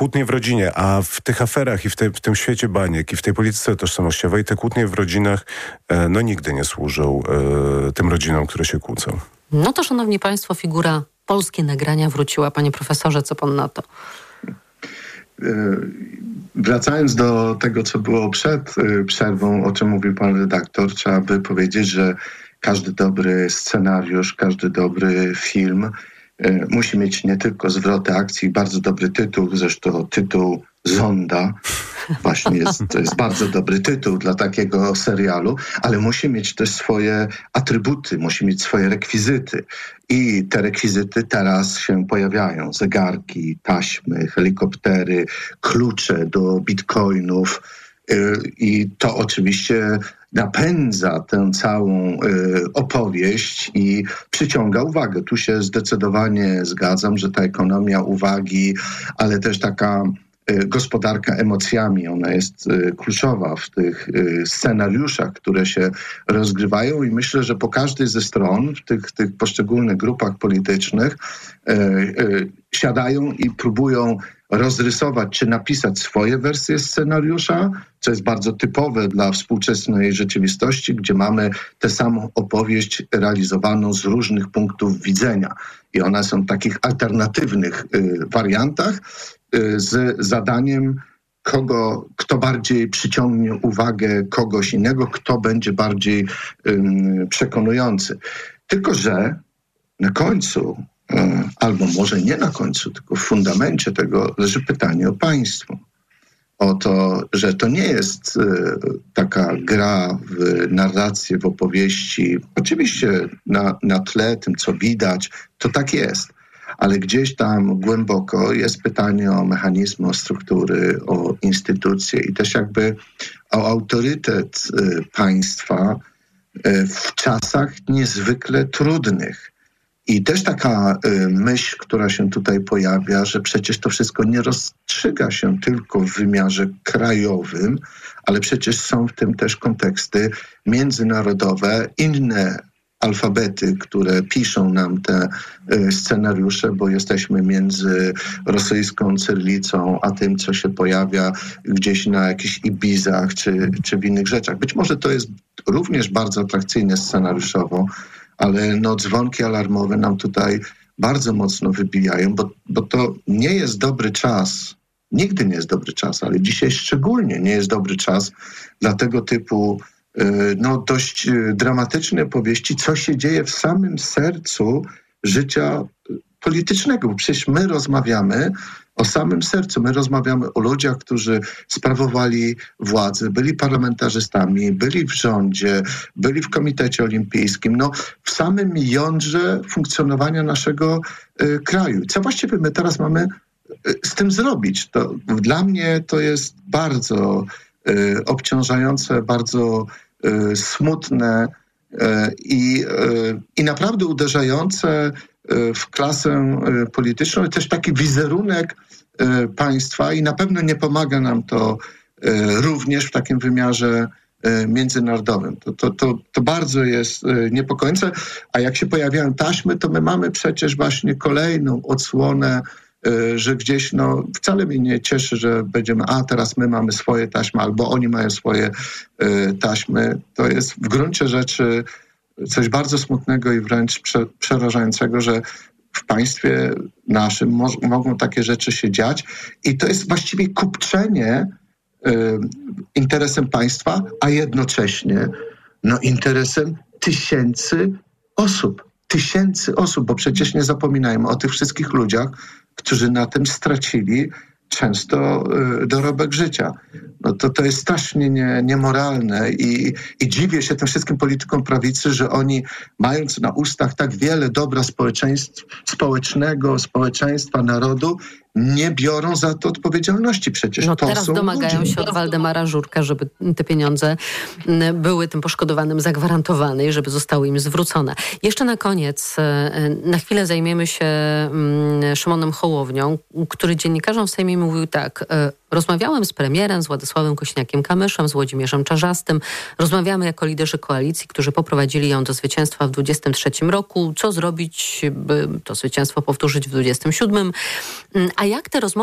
kłótnie w rodzinie, a w tych aferach i w tym świecie baniek i w tej polityce tożsamościowej te kłótnie w rodzinach nigdy nie służą tym rodzinom, które się kłócą. No to, szanowni państwo, figura Polskie Nagrania wróciła. Panie profesorze, co pan na to? Wracając do tego, co było przed przerwą, o czym mówił pan redaktor, trzeba by powiedzieć, że każdy dobry scenariusz, każdy dobry film musi mieć nie tylko zwroty akcji, bardzo dobry tytuł, zresztą tytuł Zonda właśnie to jest bardzo dobry tytuł dla takiego serialu, ale musi mieć też swoje atrybuty, musi mieć swoje rekwizyty. I te rekwizyty teraz się pojawiają. Zegarki, taśmy, helikoptery, klucze do bitcoinów. I to oczywiście napędza tę całą opowieść i przyciąga uwagę. Tu się zdecydowanie zgadzam, że ta ekonomia uwagi, ale też taka gospodarka emocjami, ona jest kluczowa w tych scenariuszach, które się rozgrywają i myślę, że po każdej ze stron w tych poszczególnych grupach politycznych siadają i próbują rozrysować czy napisać swoje wersje scenariusza, co jest bardzo typowe dla współczesnej rzeczywistości, gdzie mamy tę samą opowieść realizowaną z różnych punktów widzenia. I one są w takich alternatywnych wariantach z zadaniem, kto bardziej przyciągnie uwagę kogoś innego, kto będzie bardziej przekonujący. Tylko że na końcu, albo może nie na końcu, tylko w fundamencie tego leży pytanie o państwo. O to, że to nie jest taka gra w narrację, w opowieści. Oczywiście na tle tym, co widać, to tak jest. Ale gdzieś tam głęboko jest pytanie o mechanizmy, o struktury, o instytucje i też jakby o autorytet państwa w czasach niezwykle trudnych. I też taka myśl, która się tutaj pojawia, że przecież to wszystko nie rozstrzyga się tylko w wymiarze krajowym, ale przecież są w tym też konteksty międzynarodowe, inne alfabety, które piszą nam te scenariusze, bo jesteśmy między rosyjską cyrylicą, a tym, co się pojawia gdzieś na jakichś Ibizach czy w innych rzeczach. Być może to jest również bardzo atrakcyjne scenariuszowo, ale dzwonki alarmowe nam tutaj bardzo mocno wybijają, bo to nie jest dobry czas. Nigdy nie jest dobry czas, ale dzisiaj szczególnie nie jest dobry czas dla tego typu dość dramatycznej opowieści, co się dzieje w samym sercu życia politycznego. Bo przecież my rozmawiamy o samym sercu. My rozmawiamy o ludziach, którzy sprawowali władzę, byli parlamentarzystami, byli w rządzie, byli w Komitecie Olimpijskim. W samym jądrze funkcjonowania naszego kraju. Co właściwie my teraz mamy z tym zrobić? To dla mnie to jest bardzo obciążające, bardzo smutne i naprawdę uderzające w klasę polityczną, ale też taki wizerunek państwa i na pewno nie pomaga nam to również w takim wymiarze międzynarodowym. To bardzo jest niepokojące, a jak się pojawiają taśmy, to my mamy przecież właśnie kolejną odsłonę, że gdzieś wcale mnie nie cieszy, że będziemy, teraz my mamy swoje taśmy, albo oni mają swoje taśmy. To jest w gruncie rzeczy coś bardzo smutnego i wręcz przerażającego, że w państwie naszym mogą takie rzeczy się dziać i to jest właściwie kupczenie interesem państwa, a jednocześnie interesem tysięcy osób, bo przecież nie zapominajmy o tych wszystkich ludziach, którzy na tym stracili często dorobek życia. To jest strasznie niemoralne i dziwię się tym wszystkim politykom prawicy, że oni, mając na ustach tak wiele dobra społeczeństwa, narodu, nie biorą za to odpowiedzialności. Przecież to teraz są domagają ludzie. się od Waldemara Żurka, żeby te pieniądze były tym poszkodowanym zagwarantowane i żeby zostały im zwrócone. Jeszcze na koniec, na chwilę zajmiemy się Szymonem Hołownią, który dziennikarzom w Sejmie mówił tak: rozmawiałem z premierem, z Władysławem Kosiniakiem-Kamyszem, z Włodzimierzem Czarzastym. Rozmawiamy jako liderzy koalicji, którzy poprowadzili ją do zwycięstwa w 2023 roku. Co zrobić, by to zwycięstwo powtórzyć w 2027? A jak te rozmowy